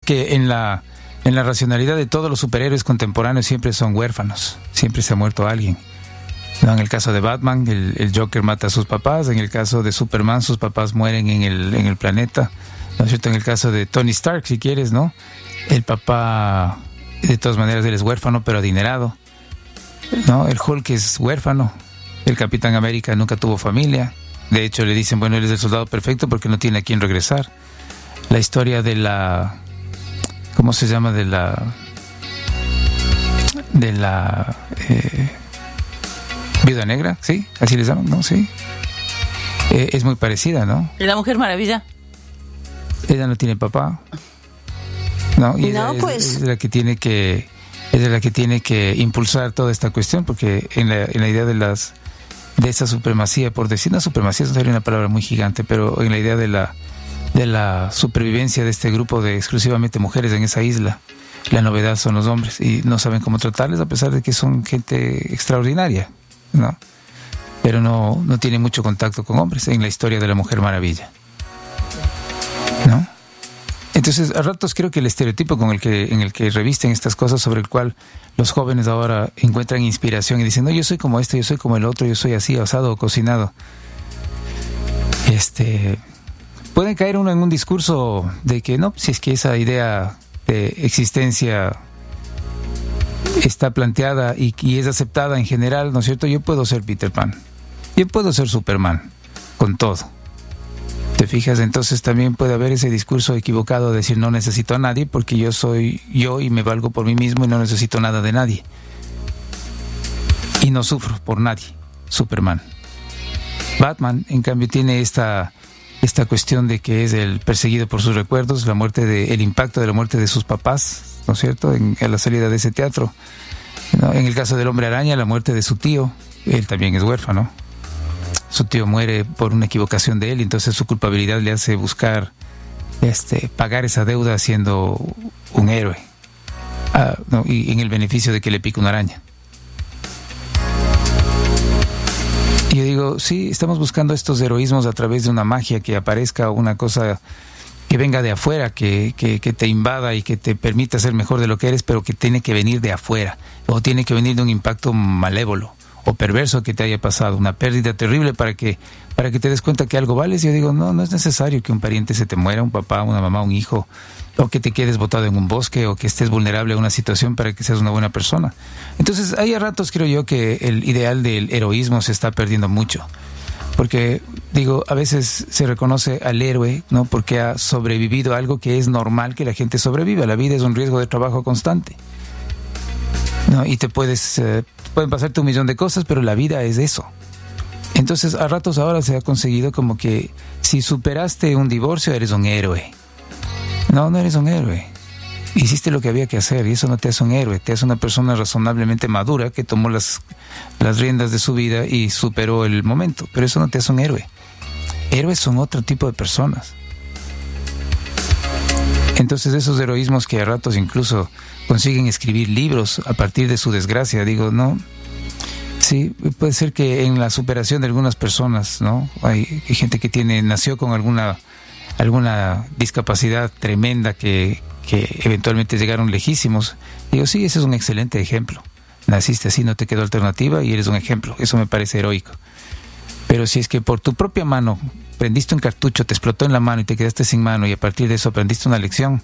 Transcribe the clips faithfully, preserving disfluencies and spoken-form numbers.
que en la en la racionalidad de todos los superhéroes contemporáneos siempre son huérfanos, siempre se ha muerto alguien. ¿No? En el caso de Batman, el, el Joker mata a sus papás. En el caso de Superman, sus papás mueren en el en el planeta, ¿no es cierto? En el caso de Tony Stark, si quieres, ¿no? El papá, de todas maneras, él es huérfano, pero adinerado, ¿no? El Hulk es huérfano. El Capitán América nunca tuvo familia. De hecho, le dicen, bueno, él es el soldado perfecto porque no tiene a quién regresar. La historia de la... ¿Cómo se llama? De la... De la... Eh, Viuda Negra, ¿sí? Así les llaman, ¿no? Sí. Eh, es muy parecida, ¿no? ¿Y la Mujer Maravilla? Ella no tiene papá. No, y no ella pues... es, es la que tiene que... Es la que tiene que impulsar toda esta cuestión, porque en la, en la idea de las... de esa supremacía, por decir, una supremacía sería una palabra muy gigante, pero en la idea de la de la supervivencia de este grupo de exclusivamente mujeres en esa isla, la novedad son los hombres y no saben cómo tratarles a pesar de que son gente extraordinaria, ¿no? Pero no, no tienen mucho contacto con hombres en la historia de la Mujer Maravilla, ¿no? Entonces, a ratos creo que el estereotipo con el que en el que revisten estas cosas, sobre el cual los jóvenes ahora encuentran inspiración y dicen, no, yo soy como este, yo soy como el otro, yo soy así, asado o cocinado. Este, pueden caer uno en un discurso de que no, si es que esa idea de existencia está planteada y, y es aceptada en general, ¿no es cierto? Yo puedo ser Peter Pan, yo puedo ser Superman, con todo. ¿Te fijas? Entonces también puede haber ese discurso equivocado de decir no necesito a nadie porque yo soy yo y me valgo por mí mismo y no necesito nada de nadie. Y no sufro por nadie. Superman. Batman, en cambio, tiene esta, esta cuestión de que es el perseguido por sus recuerdos, la muerte de, el impacto de la muerte de sus papás, ¿no es cierto? En, a la salida de ese teatro. ¿No? En el caso del Hombre Araña, la muerte de su tío. Él también es huérfano. Su tío muere por una equivocación de él, entonces su culpabilidad le hace buscar este, pagar esa deuda siendo un héroe, ah, no, y en el beneficio de que le pique una araña. Y yo digo, sí, estamos buscando estos heroísmos a través de una magia que aparezca, una cosa que venga de afuera, que, que, que te invada y que te permita ser mejor de lo que eres, pero que tiene que venir de afuera, o tiene que venir de un impacto malévolo o perverso que te haya pasado, una pérdida terrible para que para que te des cuenta que algo vales. Yo digo, no, no es necesario que un pariente se te muera, un papá, una mamá, un hijo, o que te quedes botado en un bosque, o que estés vulnerable a una situación para que seas una buena persona. Entonces, hay a ratos creo yo que el ideal del heroísmo se está perdiendo mucho, porque, digo, a veces se reconoce al héroe, ¿no? Porque ha sobrevivido a algo que es normal que la gente sobreviva. La vida es un riesgo de trabajo constante, ¿no? Y te puedes... Eh, pueden pasarte un millón de cosas, pero la vida es eso. Entonces, a ratos ahora se ha conseguido como que si superaste un divorcio, eres un héroe. No, no eres un héroe. Hiciste lo que había que hacer y eso no te hace un héroe. Te hace una persona razonablemente madura que tomó las, las riendas de su vida y superó el momento. Pero eso no te hace un héroe. Héroes son otro tipo de personas. Entonces, esos heroísmos que a ratos incluso consiguen escribir libros a partir de su desgracia, digo, no, sí, puede ser que en la superación de algunas personas, ¿no? Hay, hay gente que tiene, nació con alguna alguna discapacidad tremenda que, que eventualmente llegaron lejísimos. Digo, sí, ese es un excelente ejemplo. Naciste así, no te quedó alternativa y eres un ejemplo. Eso me parece heroico. Pero si es que por tu propia mano prendiste un cartucho, te explotó en la mano y te quedaste sin mano y a partir de eso aprendiste una lección,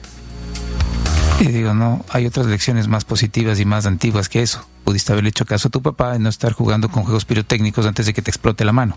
y digo, no, hay otras lecciones más positivas y más antiguas que eso. Pudiste haberle hecho caso a tu papá y no estar jugando con juegos pirotécnicos antes de que te explote la mano.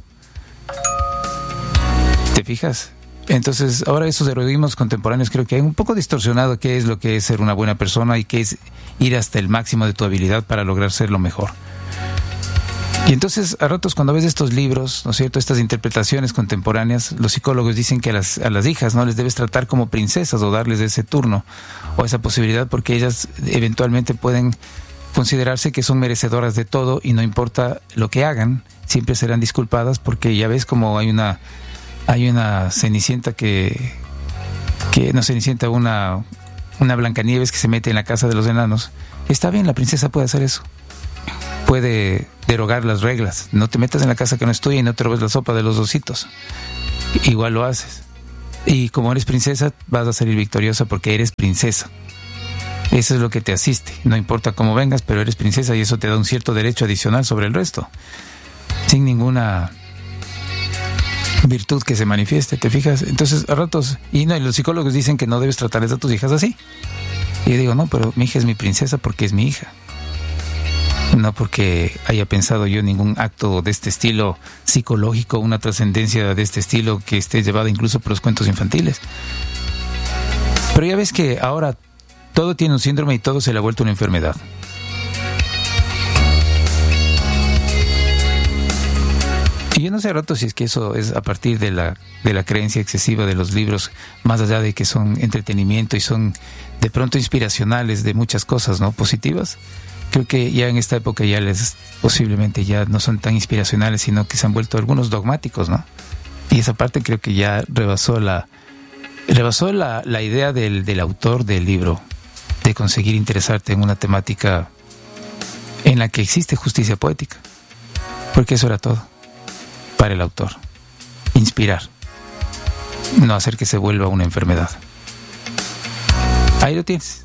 ¿Te fijas? Entonces, ahora esos heroísmos contemporáneos creo que hay un poco distorsionado qué es lo que es ser una buena persona y qué es ir hasta el máximo de tu habilidad para lograr ser lo mejor. Y entonces, a ratos cuando ves estos libros, ¿no es cierto?, estas interpretaciones contemporáneas, los psicólogos dicen que a las, a las hijas no les debes tratar como princesas o darles ese turno o esa posibilidad porque ellas eventualmente pueden considerarse que son merecedoras de todo y no importa lo que hagan, siempre serán disculpadas porque ya ves como hay una hay una Cenicienta que, que no Cenicienta, una, una Blancanieves que se mete en la casa de los enanos. Está bien, la princesa puede hacer eso. Puede derogar las reglas. No te metas en la casa que no es tuya y no te robes la sopa de los ositos. Igual lo haces. Y como eres princesa, vas a salir victoriosa porque eres princesa. Eso es lo que te asiste. No importa cómo vengas, pero eres princesa y eso te da un cierto derecho adicional sobre el resto. Sin ninguna virtud que se manifieste, ¿te fijas? Entonces, a ratos... Y, no, y los psicólogos dicen que no debes tratarles a tus hijas así. Y yo digo, no, pero mi hija es mi princesa porque es mi hija. No porque haya pensado yo ningún acto de este estilo psicológico, una trascendencia de este estilo que esté llevada incluso por los cuentos infantiles. Pero ya ves que ahora todo tiene un síndrome y todo se le ha vuelto una enfermedad. Y yo no sé a rato si es que eso es a partir de la, de la creencia excesiva de los libros, más allá de que son entretenimiento y son de pronto inspiracionales de muchas cosas, ¿no? Positivas. Creo que ya en esta época ya les posiblemente ya no son tan inspiracionales, sino que se han vuelto algunos dogmáticos, ¿no? Y esa parte creo que ya rebasó la rebasó la, la idea del, del autor del libro de conseguir interesarte en una temática en la que existe justicia poética. Porque eso era todo para el autor. Inspirar. No hacer que se vuelva una enfermedad. Ahí lo tienes.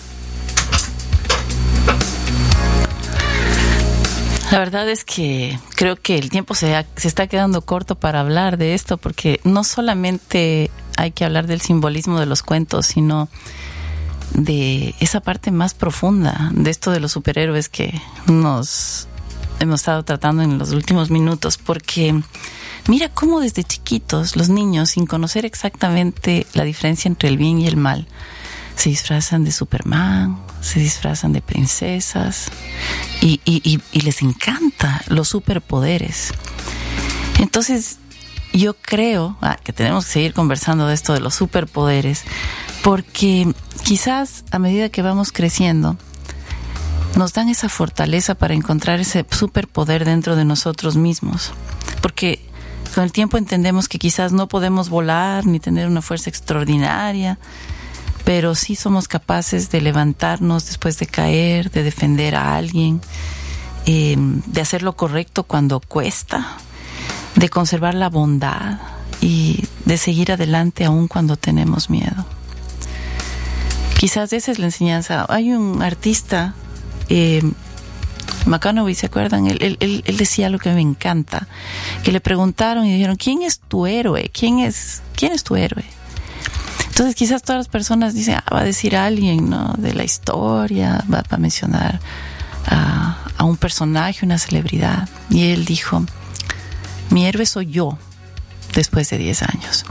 La verdad es que creo que el tiempo se, ha, se está quedando corto para hablar de esto, porque no solamente hay que hablar del simbolismo de los cuentos, sino de esa parte más profunda de esto de los superhéroes que nos hemos estado tratando en los últimos minutos, porque mira cómo desde chiquitos los niños, sin conocer exactamente la diferencia entre el bien y el mal, se disfrazan de Superman, se disfrazan de princesas y, y, y, y les encanta los superpoderes. Entonces yo creo ah, que tenemos que seguir conversando de esto de los superpoderes, porque quizás a medida que vamos creciendo nos dan esa fortaleza para encontrar ese superpoder dentro de nosotros mismos, porque con el tiempo entendemos que quizás no podemos volar ni tener una fuerza extraordinaria, pero sí somos capaces de levantarnos después de caer, de defender a alguien, eh, de hacer lo correcto cuando cuesta, de conservar la bondad y de seguir adelante aún cuando tenemos miedo. Quizás esa es la enseñanza. Hay un artista, eh, McConaughey, ¿se acuerdan? Él, él, él, él decía algo que me encanta, que le preguntaron y dijeron, ¿quién es tu héroe? ¿Quién es, quién es tu héroe? Entonces quizás todas las personas dicen, ah, va a decir a alguien, ¿no?, de la historia, va, va a mencionar a, a un personaje, una celebridad. Y él dijo, mi héroe soy yo después de diez años.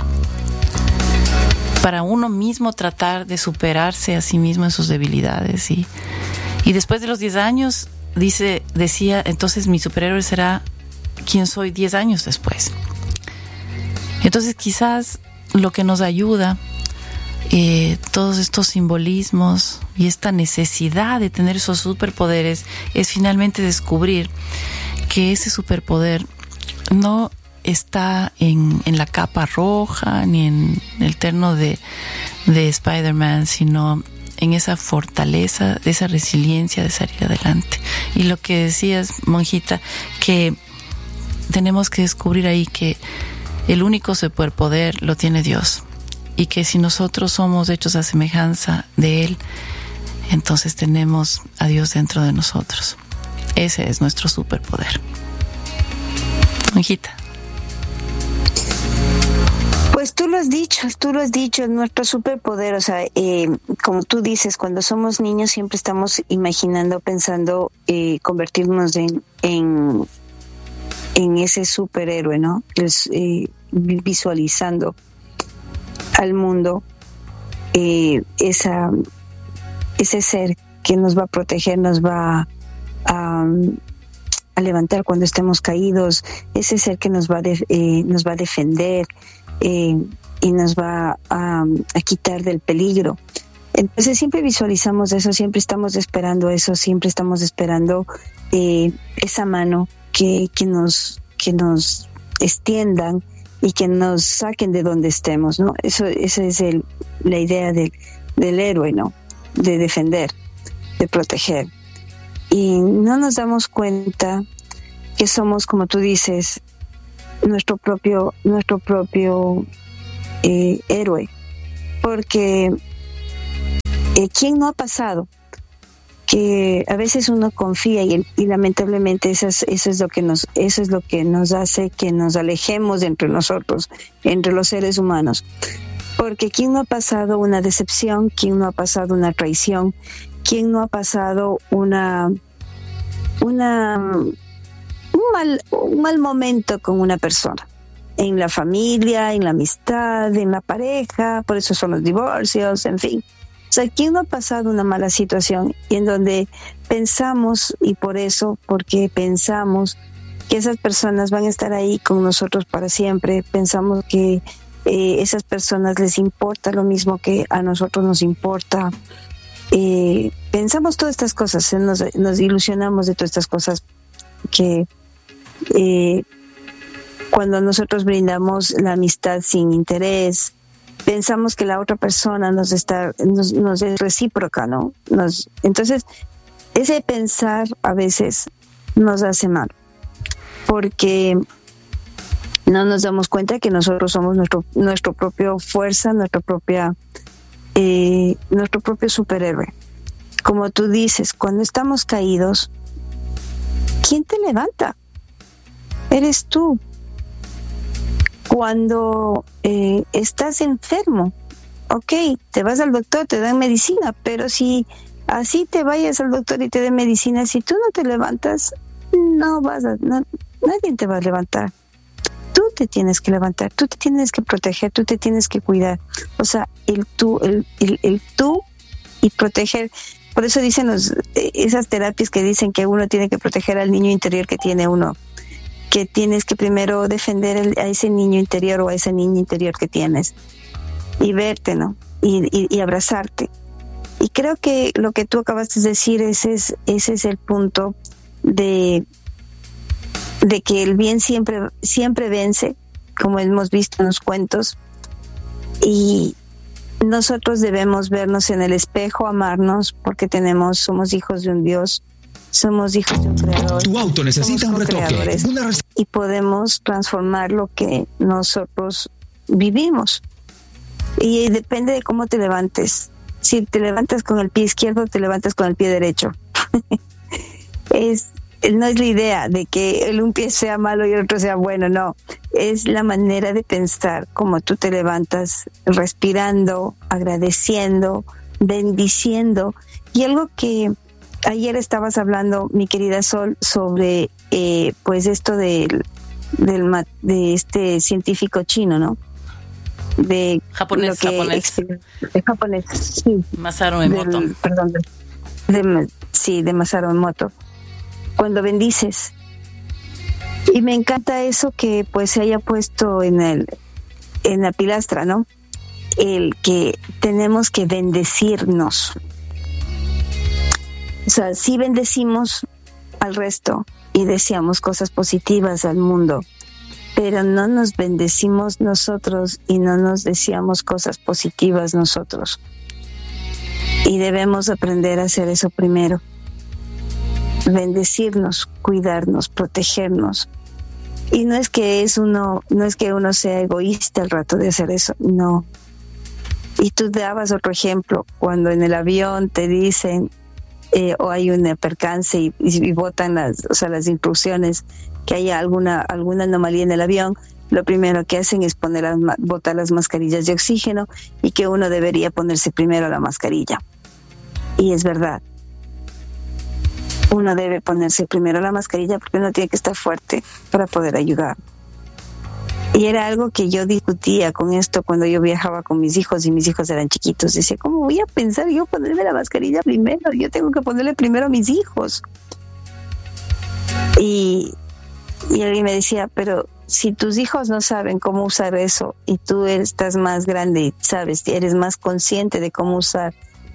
Para uno mismo tratar de superarse a sí mismo en sus debilidades. Y, y después de los diez años, dice, decía, entonces mi superhéroe será quien soy diez años después. Entonces quizás lo que nos ayuda, eh, todos estos simbolismos y esta necesidad de tener esos superpoderes, es finalmente descubrir que ese superpoder no está en, en la capa roja ni en el terno de, de Spider-Man, sino en esa fortaleza, de esa resiliencia de salir adelante. Y lo que decías, monjita, que tenemos que descubrir ahí que el único superpoder lo tiene Dios, y que si nosotros somos hechos a semejanza de Él, entonces tenemos a Dios dentro de nosotros. Ese es nuestro superpoder. Monjita. Pues tú lo has dicho, tú lo has dicho, nuestro superpoder, o sea, eh, como tú dices, cuando somos niños siempre estamos imaginando, pensando eh, convertirnos en, en, en ese superhéroe, ¿no? Es, eh, visualizando al mundo eh, esa, ese ser que nos va a proteger, nos va a, a levantar cuando estemos caídos, ese ser que nos va a, de, eh, nos va a defender, Eh, y nos va a, a quitar del peligro. Entonces siempre visualizamos eso, siempre estamos esperando eso, siempre estamos esperando eh, esa mano que, que nos que nos extiendan y que nos saquen de donde estemos, ¿no? Eso, esa es el, la idea del, del héroe, ¿no? De defender, de proteger. Y no nos damos cuenta que somos, como tú dices, nuestro propio nuestro propio eh, héroe, porque eh, ¿quién no ha pasado? Que a veces uno confía y, y lamentablemente eso es, eso es lo que nos eso es lo que nos hace que nos alejemos de entre nosotros, entre los seres humanos. Porque ¿quién no ha pasado una decepción? ¿Quién no ha pasado una traición? ¿Quién no ha pasado una una un mal un mal momento con una persona? En la familia, en la amistad, en la pareja, por eso son los divorcios, en fin. O sea, ¿quién no ha pasado una mala situación y en donde pensamos, y por eso, porque pensamos que esas personas van a estar ahí con nosotros para siempre, pensamos que eh, esas personas les importa lo mismo que a nosotros nos importa, eh, pensamos todas estas cosas, nos, nos ilusionamos de todas estas cosas que eh, cuando nosotros brindamos la amistad sin interés, pensamos que la otra persona nos está nos, nos es recíproca, ¿no? Nos, entonces, ese pensar a veces nos hace mal, porque no nos damos cuenta que nosotros somos nuestro nuestro propio fuerza, nuestra propia eh, nuestro propio superhéroe. Como tú dices, cuando estamos caídos, ¿quién te levanta? Eres tú. Cuando eh, estás enfermo, ok, te vas al doctor, te dan medicina, pero si así te vayas al doctor y te den medicina, si tú no te levantas, no vas a, no, nadie te va a levantar. Tú te tienes que levantar, tú te tienes que proteger, tú te tienes que cuidar. O sea, el tú, el, el, el tú y proteger. Por eso dicen los, esas terapias que dicen que uno tiene que proteger al niño interior que tiene uno, que tienes que primero defender el, a ese niño interior o a esa niña interior que tienes y verte, ¿no? Y, y, y abrazarte. Y creo que lo que tú acabas de decir, ese es, ese es el punto de, de que el bien siempre, siempre vence, como hemos visto en los cuentos, y nosotros debemos vernos en el espejo, amarnos, porque tenemos, somos hijos de un Dios. Somos hijos de un creador. Tu auto necesita un retoque. Una res- y podemos transformar lo que nosotros vivimos. Y depende de cómo te levantes. Si te levantas con el pie izquierdo, te levantas con el pie derecho. es no es la idea de que el un pie sea malo y el otro sea bueno, no. Es la manera de pensar, como tú te levantas respirando, agradeciendo, bendiciendo. Y algo que ayer estabas hablando, mi querida Sol, sobre eh, pues esto del, del de este científico chino, ¿no? De japonés, lo que japonés. De japonés, sí. Masaru Emoto. Del, perdón, de, de, sí, de Masaru Emoto. Cuando bendices. Y me encanta eso que pues se haya puesto en el en la pilastra, ¿no? El que tenemos que bendecirnos. O sea, sí bendecimos al resto y deseamos cosas positivas al mundo, pero no nos bendecimos nosotros y no nos deseamos cosas positivas nosotros. Y debemos aprender a hacer eso primero. Bendecirnos, cuidarnos, protegernos. Y no es que es uno, no es que uno sea egoísta al rato de hacer eso, no. Y tú dabas otro ejemplo, cuando en el avión te dicen Eh, o hay un percance y, y, y botan las, o sea, las instrucciones que haya alguna alguna anomalía en el avión, lo primero que hacen es poner las, botar las mascarillas de oxígeno y que uno debería ponerse primero la mascarilla. Y es verdad. Uno debe ponerse primero la mascarilla porque uno tiene que estar fuerte para poder ayudar. Y era algo que yo discutía con esto cuando yo viajaba con mis hijos y mis hijos eran chiquitos. Decía, ¿cómo voy a pensar yo ponerme la mascarilla primero? Yo tengo que ponerle primero a mis hijos. Y, y alguien me decía, pero si tus hijos no saben cómo usar eso y tú estás más grande y sabes, eres más consciente de cómo usar,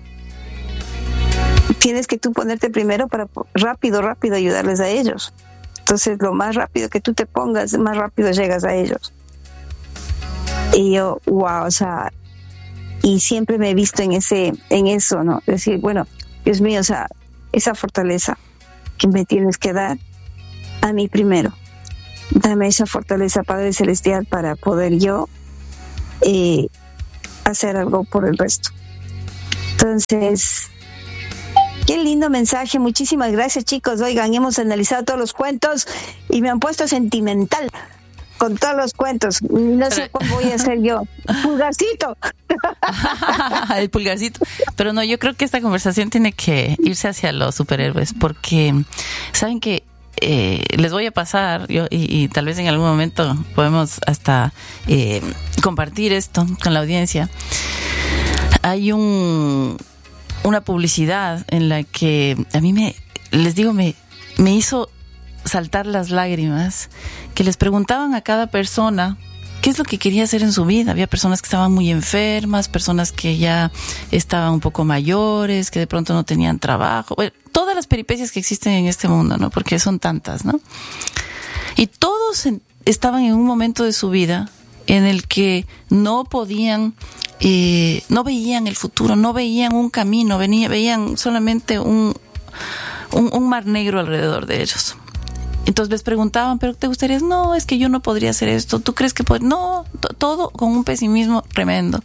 tienes que tú ponerte primero para rápido, rápido ayudarles a ellos. Entonces, lo más rápido que tú te pongas, más rápido llegas a ellos. Y yo, wow, o sea, y siempre me he visto en ese, en eso, ¿no? Decir, bueno, Dios mío, o sea, esa fortaleza que me tienes que dar a mí primero. Dame esa fortaleza, Padre Celestial, para poder yo eh, hacer algo por el resto. Entonces, qué lindo mensaje, muchísimas gracias, chicos. Oigan, hemos analizado todos los cuentos y me han puesto sentimental con todos los cuentos. No sé cómo voy a hacer yo. Pulgarcito. El pulgarcito. Pero no, yo creo que esta conversación tiene que irse hacia los superhéroes, porque saben que eh, les voy a pasar, yo y, y tal vez en algún momento podemos hasta eh, compartir esto con la audiencia. Hay un una publicidad en la que a mí me, les digo, me, me hizo saltar las lágrimas, que les preguntaban a cada persona qué es lo que quería hacer en su vida. Había personas que estaban muy enfermas, personas que ya estaban un poco mayores, que de pronto no tenían trabajo. Bueno, todas las peripecias que existen en este mundo, ¿no? Porque son tantas, ¿no? Y todos en, estaban en un momento de su vida en el que no podían, eh, no veían el futuro, no veían un camino, venía, veían solamente un, un, un mar negro alrededor de ellos. Entonces les preguntaban, ¿pero te gustaría? No, es que yo no podría hacer esto. ¿Tú crees que pod-? No, t- todo con un pesimismo tremendo.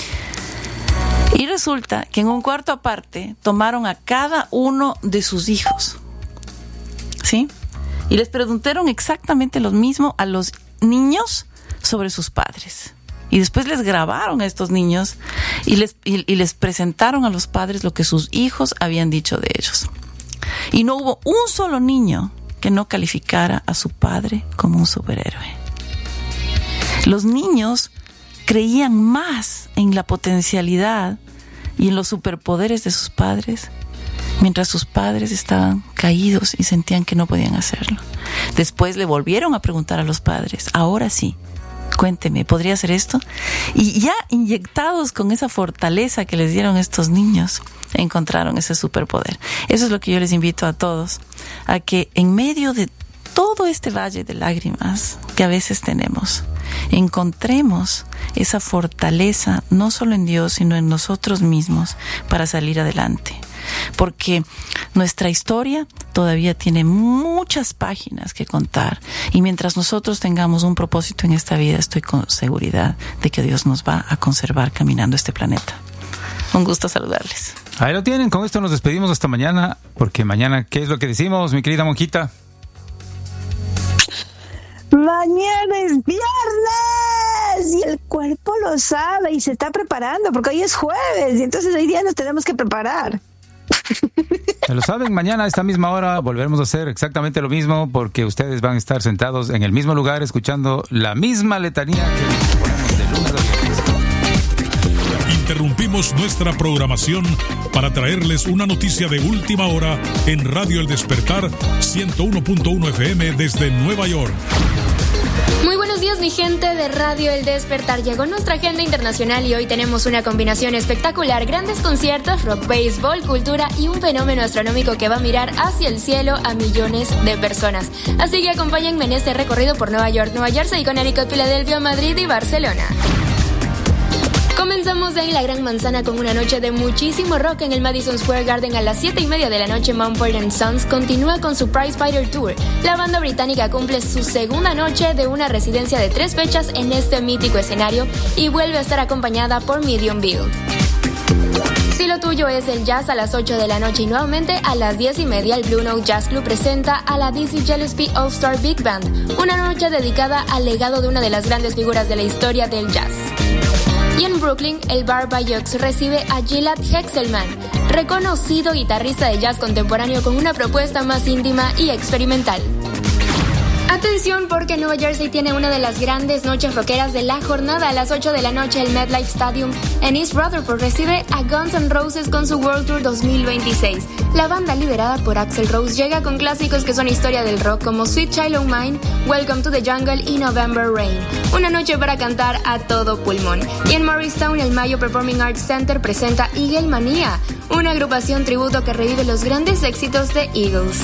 Y resulta que en un cuarto aparte tomaron a cada uno de sus hijos, ¿sí? Y les preguntaron exactamente lo mismo a los niños sobre sus padres. Y después les grabaron a estos niños y les, y, y les presentaron a los padres lo que sus hijos habían dicho de ellos. Y no hubo un solo niño que no calificara a su padre como un superhéroe. Los niños creían más en la potencialidad y en los superpoderes de sus padres, mientras sus padres estaban caídos y sentían que no podían hacerlo. Después le volvieron a preguntar a los padres, ahora sí, cuénteme, ¿podría hacer esto? Y ya inyectados con esa fortaleza que les dieron estos niños, encontraron ese superpoder. Eso es lo que yo les invito a todos, a que en medio de todo este valle de lágrimas que a veces tenemos, encontremos esa fortaleza no solo en Dios, sino en nosotros mismos para salir adelante. Porque nuestra historia todavía tiene muchas páginas que contar, y mientras nosotros tengamos un propósito en esta vida, estoy con seguridad de que Dios nos va a conservar caminando este planeta. Un gusto saludarles. Ahí lo tienen, con esto nos despedimos hasta mañana, porque mañana, ¿qué es lo que decimos, mi querida monjita? Mañana es viernes y el cuerpo lo sabe y se está preparando, porque hoy es jueves y entonces hoy día nos tenemos que preparar. Ya lo saben, mañana a esta misma hora volveremos a hacer exactamente lo mismo, porque ustedes van a estar sentados en el mismo lugar escuchando la misma letanía que ponemos de lunes a viernes. Interrumpimos nuestra programación para traerles una noticia de última hora en Radio El Despertar ciento uno punto uno F M desde Nueva York. Muy buenos días, mi gente de Radio El Despertar. Llegó nuestra agenda internacional y hoy tenemos una combinación espectacular: grandes conciertos, rock, béisbol, cultura y un fenómeno astronómico que va a mirar hacia el cielo a millones de personas. Así que acompáñenme en este recorrido por Nueva York, Nueva Jersey, Connecticut, Filadelfia, Madrid y Barcelona. Comenzamos en la Gran Manzana con una noche de muchísimo rock en el Madison Square Garden a las siete y media de la noche. Mumford and Sons continúa con su Prize Fighter Tour. La banda británica cumple su segunda noche de una residencia de tres fechas en este mítico escenario y vuelve a estar acompañada por Medium Build. Si lo tuyo es el jazz, a las ocho de la noche y nuevamente a las diez y media el Blue Note Jazz Club presenta a la Dizzy Gillespie All Star Big Band, una noche dedicada al legado de una de las grandes figuras de la historia del jazz. Y en Brooklyn, el Bar Bayeux recibe a Gilad Hexelman, reconocido guitarrista de jazz contemporáneo con una propuesta más íntima y experimental. Atención, porque Nueva Jersey tiene una de las grandes noches rockeras de la jornada. A las ocho de la noche el MetLife Stadium en East Rutherford recibe a Guns N' Roses con su World Tour dos mil veintiséis. La banda liderada por Axl Rose llega con clásicos que son historia del rock como Sweet Child O' Mine, Welcome to the Jungle y November Rain. Una noche para cantar a todo pulmón. Y en Morristown el Mayo Performing Arts Center presenta Eagle Mania, una agrupación tributo que revive los grandes éxitos de Eagles.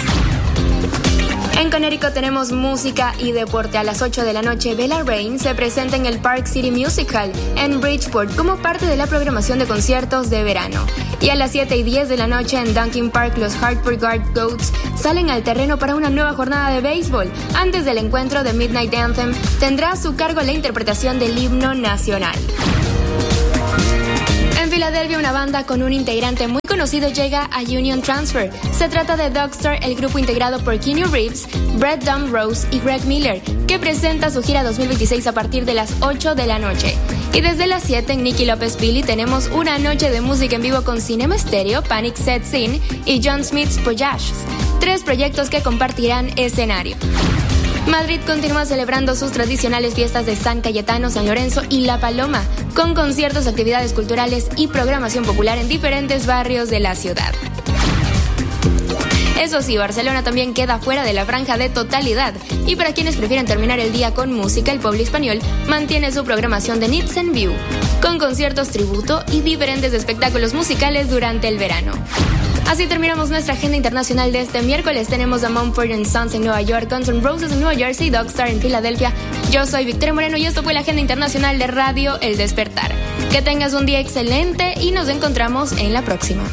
En Connecticut tenemos música y deporte. A las ocho de la noche, Bella Rain se presenta en el Park City Music Hall en Bridgeport como parte de la programación de conciertos de verano. Y a las siete y diez de la noche en Dunkin' Park, los Hartford Guard Goats salen al terreno para una nueva jornada de béisbol. Antes del encuentro de Midnight Anthem, tendrá a su cargo la interpretación del himno nacional. En Filadelfia, una banda con un integrante muy conocido llega a Union Transfer. Se trata de Dogstar, el grupo integrado por Keanu Reeves, Brett Rose y Greg Miller, que presenta su gira dos mil veintiséis a partir de las ocho de la noche. Y desde las siete en Nicky López Billy tenemos una noche de música en vivo con Cinema Stereo, Panic Set Scene y John Smith's Voyages, tres proyectos que compartirán escenario. Madrid continúa celebrando sus tradicionales fiestas de San Cayetano, San Lorenzo y La Paloma, con conciertos, actividades culturales y programación popular en diferentes barrios de la ciudad. Eso sí, Barcelona también queda fuera de la franja de totalidad, y para quienes prefieren terminar el día con música, el Pueblo Español mantiene su programación de Nits and View, con conciertos tributo y diferentes espectáculos musicales durante el verano. Así terminamos nuestra agenda internacional de este miércoles. Tenemos a Mumford and Sons en Nueva York, Guns N' Roses en Nueva Jersey, Dogstar en Filadelfia. Yo soy Victoria Moreno y esto fue la agenda internacional de Radio El Despertar. Que tengas un día excelente y nos encontramos en la próxima.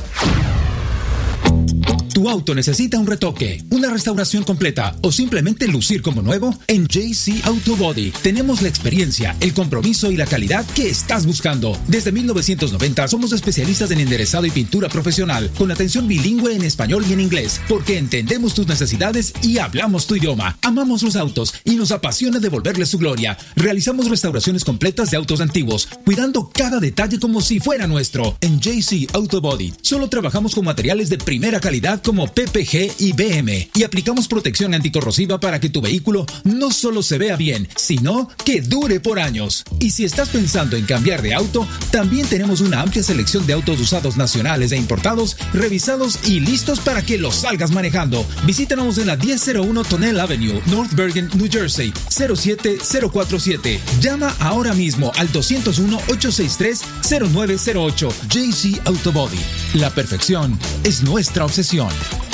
¿Tu auto necesita un retoque, una restauración completa o simplemente lucir como nuevo? En J C Auto Body tenemos la experiencia, el compromiso y la calidad que estás buscando. Desde mil novecientos noventa somos especialistas en enderezado y pintura profesional, con atención bilingüe en español y en inglés, porque entendemos tus necesidades y hablamos tu idioma. Amamos los autos y nos apasiona devolverles su gloria. Realizamos restauraciones completas de autos antiguos, cuidando cada detalle como si fuera nuestro. En J C Auto Body solo trabajamos con materiales de primera calidad como P P G y B M, y aplicamos protección anticorrosiva para que tu vehículo no solo se vea bien, sino que dure por años. Y si estás pensando en cambiar de auto, también tenemos una amplia selección de autos usados nacionales e importados, revisados y listos para que los salgas manejando. Visítanos en la diez cero uno Tonnelle Avenue, North Bergen, New Jersey, cero siete cero cuatro siete. Llama ahora mismo al dos cero uno, ocho seis tres, cero nueve cero ocho. J C Auto Body. La perfección es nuestra obsesión.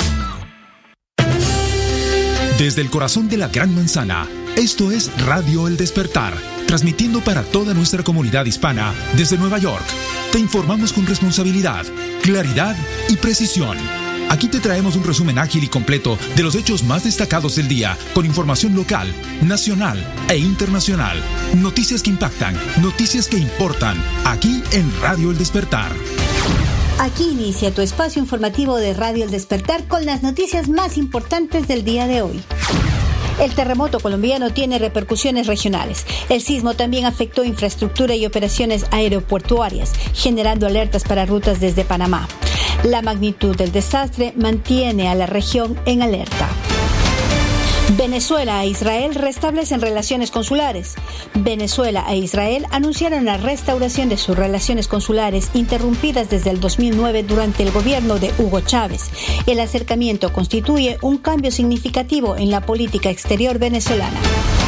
Desde el corazón de la Gran Manzana, esto es Radio El Despertar, transmitiendo para toda nuestra comunidad hispana desde Nueva York. Te informamos con responsabilidad, claridad y precisión. Aquí te traemos un resumen ágil y completo de los hechos más destacados del día, con información local, nacional e internacional. Noticias que impactan, noticias que importan, aquí en Radio El Despertar. Aquí inicia tu espacio informativo de Radio El Despertar con las noticias más importantes del día de hoy. El terremoto colombiano tiene repercusiones regionales. El sismo también afectó infraestructura y operaciones aeroportuarias, generando alertas para rutas desde Panamá. La magnitud del desastre mantiene a la región en alerta. Venezuela e Israel restablecen relaciones consulares. Venezuela e Israel anunciaron la restauración de sus relaciones consulares interrumpidas desde el dos mil nueve durante el gobierno de Hugo Chávez. El acercamiento constituye un cambio significativo en la política exterior venezolana.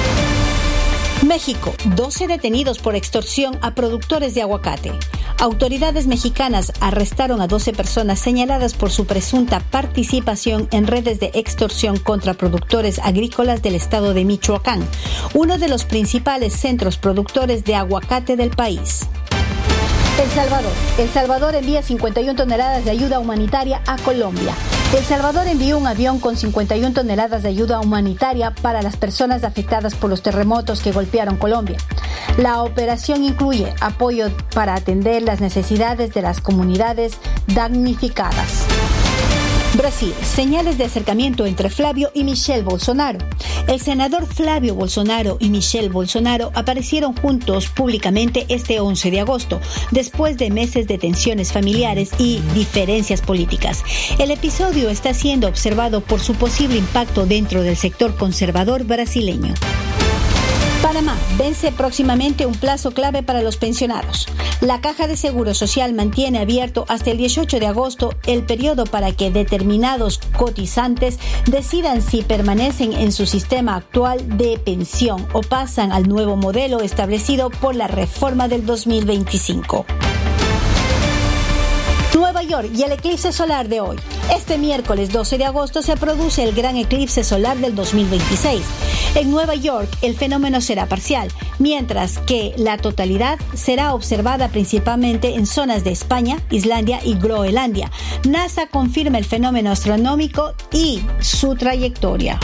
México, doce detenidos por extorsión a productores de aguacate. Autoridades mexicanas arrestaron a doce personas señaladas por su presunta participación en redes de extorsión contra productores agrícolas del estado de Michoacán, uno de los principales centros productores de aguacate del país. El Salvador. El Salvador envía cincuenta y una toneladas de ayuda humanitaria a Colombia. El Salvador envió un avión con cincuenta y una toneladas de ayuda humanitaria para las personas afectadas por los terremotos que golpearon Colombia. La operación incluye apoyo para atender las necesidades de las comunidades damnificadas. Brasil, señales de acercamiento entre Flavio y Michelle Bolsonaro. El senador Flavio Bolsonaro y Michelle Bolsonaro aparecieron juntos públicamente este once de agosto, después de meses de tensiones familiares y diferencias políticas. El episodio está siendo observado por su posible impacto dentro del sector conservador brasileño. Panamá vence próximamente un plazo clave para los pensionados. La Caja de Seguro Social mantiene abierto hasta el dieciocho de agosto el periodo para que determinados cotizantes decidan si permanecen en su sistema actual de pensión o pasan al nuevo modelo establecido por la reforma del dos mil veinticinco. Nueva York y el eclipse solar de hoy. Este miércoles doce de agosto se produce el gran eclipse solar del dos mil veintiséis. En Nueva York el fenómeno será parcial, mientras que la totalidad será observada principalmente en zonas de España, Islandia y Groenlandia. NASA confirma el fenómeno astronómico y su trayectoria.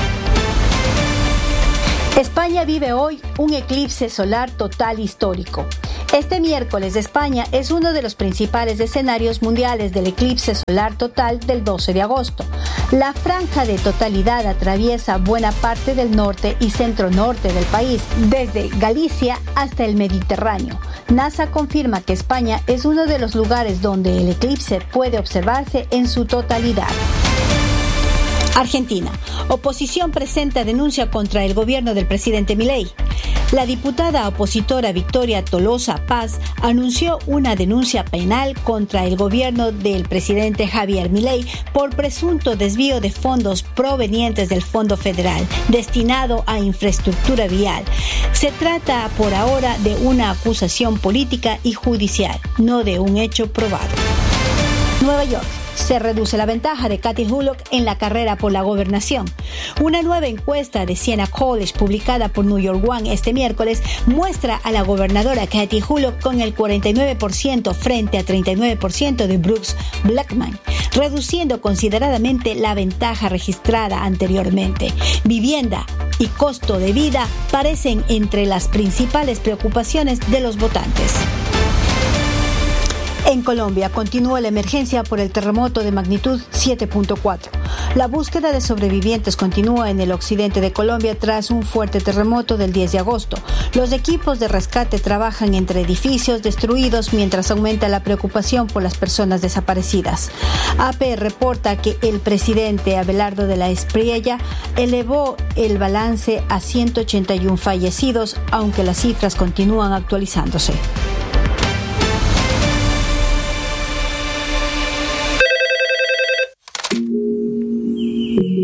España vive hoy un eclipse solar total histórico. Este miércoles España es uno de los principales escenarios mundiales del eclipse solar total del doce de agosto. La franja de totalidad atraviesa buena parte del norte y centro-norte del país, desde Galicia hasta el Mediterráneo. NASA confirma que España es uno de los lugares donde el eclipse puede observarse en su totalidad. Argentina. Oposición presenta denuncia contra el gobierno del presidente Milei. La diputada opositora Victoria Tolosa Paz anunció una denuncia penal contra el gobierno del presidente Javier Milei por presunto desvío de fondos provenientes del Fondo Federal destinado a infraestructura vial. Se trata por ahora de una acusación política y judicial, no de un hecho probado. Nueva York. Se reduce la ventaja de Kathy Hochul en la carrera por la gobernación. Una nueva encuesta de Siena College publicada por New York One este miércoles muestra a la gobernadora Kathy Hochul con el cuarenta y nueve por ciento frente a treinta y nueve por ciento de Brooks Blackman, reduciendo consideradamente la ventaja registrada anteriormente. Vivienda y costo de vida parecen entre las principales preocupaciones de los votantes. En Colombia continúa la emergencia por el terremoto de magnitud siete punto cuatro. La búsqueda de sobrevivientes continúa en el occidente de Colombia tras un fuerte terremoto del diez de agosto. Los equipos de rescate trabajan entre edificios destruidos mientras aumenta la preocupación por las personas desaparecidas. A P reporta que el presidente Abelardo de la Espriella elevó el balance a ciento ochenta y uno fallecidos, aunque las cifras continúan actualizándose.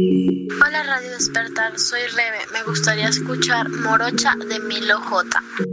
Hola Radio Despertar, soy Rebe. Me gustaría escuchar Morocha de Milo J.